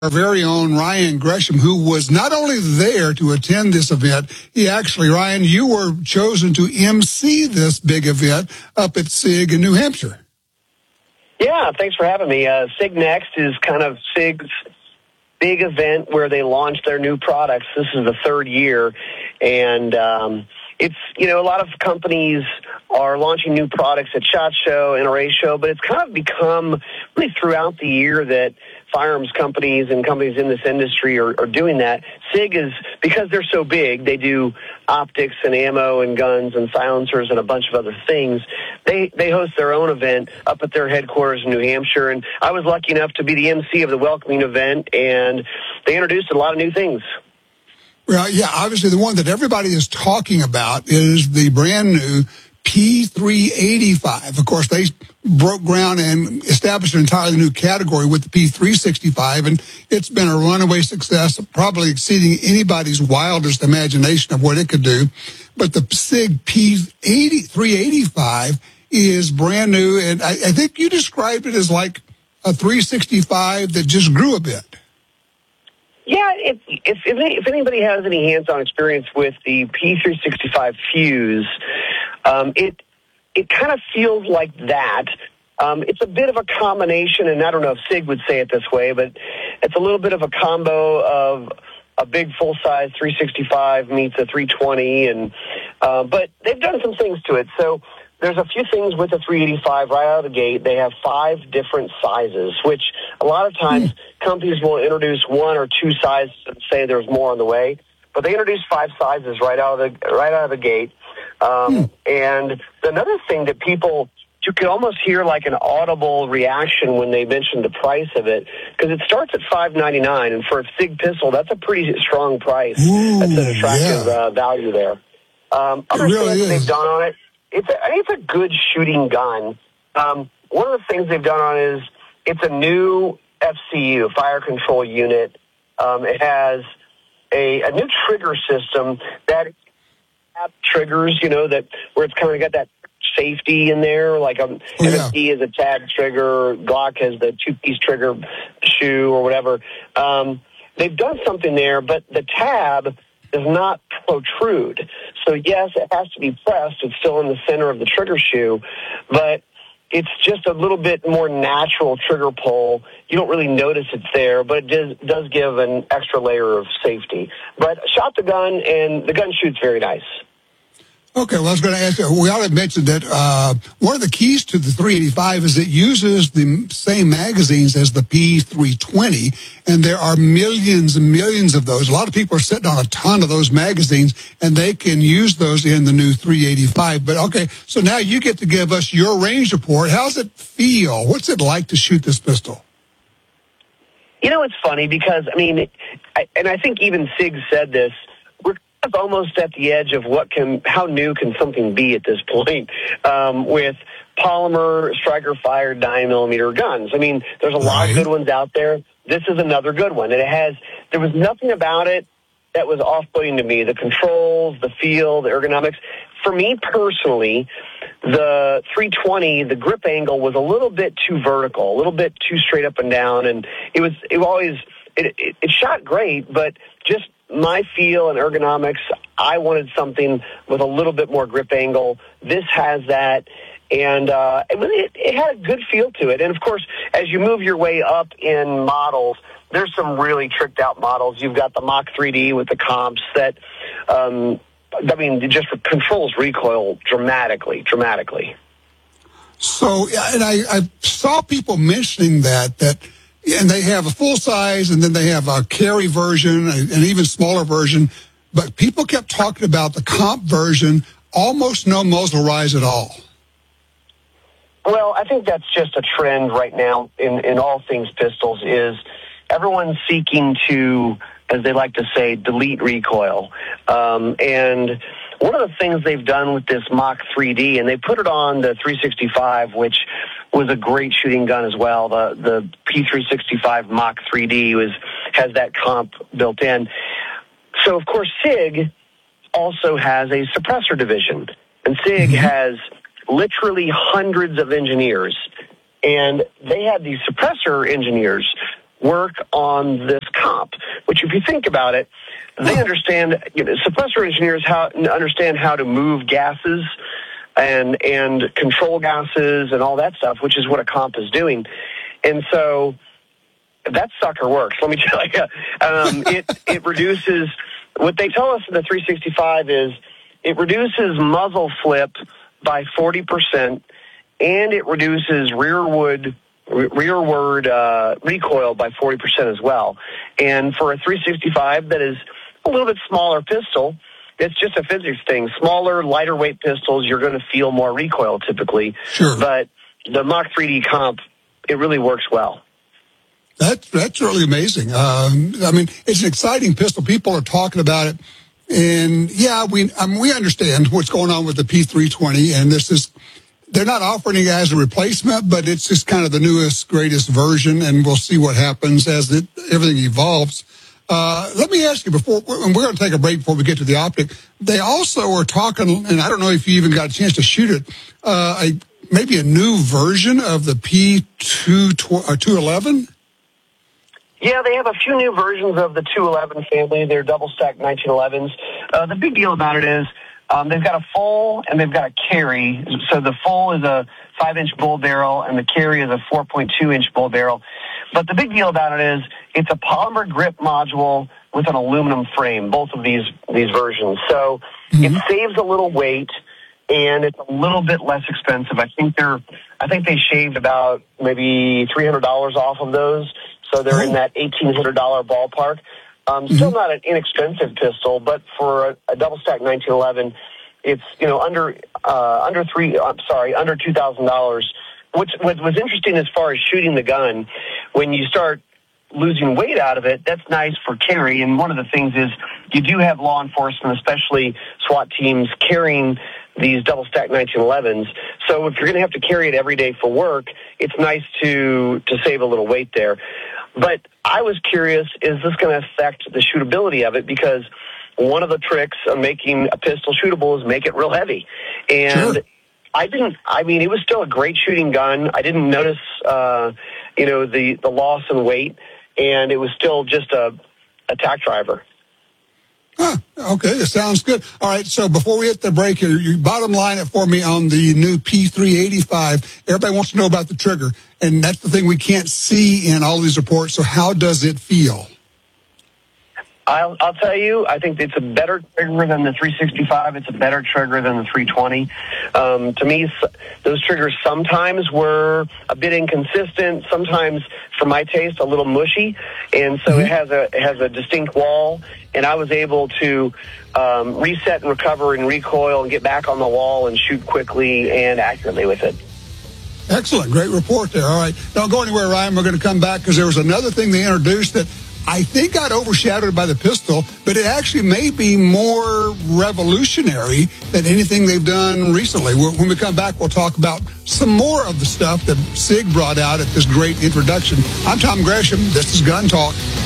our very own Ryan Gresham, who was not only there to attend this event, Ryan, you were chosen to MC this big event up at SIG in New Hampshire. Yeah, thanks for having me. SIG Next is kind of SIG's big event where they launch their new products. This is the third year, and it's, a lot of companies are launching new products at SHOT Show, NRA Show, but it's kind of become really throughout the year that firearms companies and companies in this industry are doing that. SIG is, because they're so big, they do optics and ammo and guns and silencers and a bunch of other things. They host their own event up at their headquarters in New Hampshire, and I was lucky enough to be the MC of the welcoming event, and they introduced a lot of new things. Well, yeah, obviously the one that everybody is talking about is the brand new P385. Of course, they broke ground and established an entirely new category with the P365, and it's been a runaway success, probably exceeding anybody's wildest imagination of what it could do. But the SIG P385 is brand new, and I think you described it as like a 365 that just grew a bit. Yeah, if anybody has any hands-on experience with the P365 Fuse, it kind of feels like that. It's a bit of a combination, and I don't know if SIG would say it this way, but it's a little bit of a combo of a big full-size 365 meets a 320, and but they've done some things to it. So there's a few things with the 385 right out of the gate. They have 5 different sizes, which a lot of times companies will introduce 1 or 2 sizes and say there's more on the way. But they introduced 5 sizes right out of the gate. And another thing that you could almost hear like an audible reaction when they mentioned the price of it, because it starts at $599, and for a SIG pistol, that's a pretty strong price. That's an attractive value there. Other things they've done on it, it's a good shooting gun. One of the things they've done on it is it's a new FCU, fire control unit. It has a new trigger system that triggers, that where it's kind of got that safety in there, like MSD is a tab trigger, Glock has the 2-piece trigger shoe or whatever. They've done something there, but the tab does not protrude. So yes, it has to be pressed. It's still in the center of the trigger shoe, but it's just a little bit more natural trigger pull. You don't really notice it's there, but it does give an extra layer of safety. But shot the gun, and the gun shoots very nice. Okay, well, I was going to ask you, we ought to mention that one of the keys to the 385 is it uses the same magazines as the P320, and there are millions and millions of those. A lot of people are sitting on a ton of those magazines, and they can use those in the new 385. But, okay, so now you get to give us your range report. How's it feel? What's it like to shoot this pistol? It's funny because, I think even SIG said this, almost at the edge of how new can something be at this point with polymer striker-fired 9mm guns. There's a lot of good ones out there. This is another good one. And there was nothing about it that was off-putting to me. The controls, the feel, the ergonomics. For me personally, the 320, the grip angle was a little bit too vertical, a little bit too straight up and down, and it shot great, but just my feel and ergonomics, I wanted something with a little bit more grip angle. This has that, and it had a good feel to it. And, of course, as you move your way up in models, there's some really tricked-out models. You've got the Mach 3D with the comps that, it just controls recoil dramatically. So, and I saw people mentioning that and they have a full size, and then they have a carry version, an even smaller version. But people kept talking about the comp version, almost no muzzle rise at all. Well, I think that's just a trend right now in all things pistols, is everyone's seeking to, as they like to say, delete recoil. And one of the things they've done with this Mach 3D, and they put it on the 365, which was a great shooting gun as well. The P365 Mach 3D has that comp built in. So, of course, SIG also has a suppressor division. And SIG has literally hundreds of engineers. And they had these suppressor engineers work on this comp, which if you think about it, they understand, suppressor engineers understand how to move gases and control gases and all that stuff, which is what a comp is doing. And so that sucker works. Let me tell you, it reduces, what they tell us in the 365 is it reduces muzzle flip by 40%, and it reduces rearward recoil by 40% as well. And for a 365 that is a little bit smaller pistol, it's just a physics thing. Smaller, lighter weight pistols, you're going to feel more recoil typically. Sure. But the Mach 3D comp, it really works well. That's really amazing. I mean, it's an exciting pistol. People are talking about it. And yeah, we understand what's going on with the P320, and they're not offering it as a replacement, but it's just kind of the newest, greatest version, and we'll see what happens as everything evolves. Let me ask you and we're going to take a break before we get to the optic. They also are talking, and I don't know if you even got a chance to shoot it, maybe a new version of the P211? Yeah, they have a few new versions of the 211 family. They're double-stack 1911s. The big deal about it is they've got a full and they've got a carry. So the full is a 5-inch bull barrel and the carry is a 4.2-inch bull barrel. But the big deal about it is it's a polymer grip module with an aluminum frame, both of these versions. So it saves a little weight and it's a little bit less expensive. I think they shaved about maybe $300 off of those. So they're in that $1,800 ballpark. Still not an inexpensive pistol, but for a double stack 1911, it's under $2,000. What was interesting as far as shooting the gun, when you start losing weight out of it, that's nice for carry. And one of the things is you do have law enforcement, especially SWAT teams, carrying these double stack 1911s. So if you're going to have to carry it every day for work, it's nice to save a little weight there. But I was curious, is this going to affect the shootability of it? Because one of the tricks of making a pistol shootable is make it real heavy. And sure. It was still a great shooting gun. I didn't notice, the loss in weight, and it was still just a tack driver. Okay, it sounds good. All right, so before we hit the break here, you bottom line it for me on the new P385. Everybody wants to know about the trigger, and that's the thing we can't see in all these reports. So how does it feel? I'll tell you, I think it's a better trigger than the 365. It's a better trigger than the 320. To me, those triggers sometimes were a bit inconsistent, sometimes, for my taste, a little mushy. And so it has a distinct wall, and I was able to reset and recover and recoil and get back on the wall and shoot quickly and accurately with it. Excellent. Great report there. All right. Don't go anywhere, Ryan. We're going to come back because there was another thing they introduced that I think got overshadowed by the pistol, but it actually may be more revolutionary than anything they've done recently. When we come back, we'll talk about some more of the stuff that SIG brought out at this great introduction. I'm Tom Gresham. This is Gun Talk.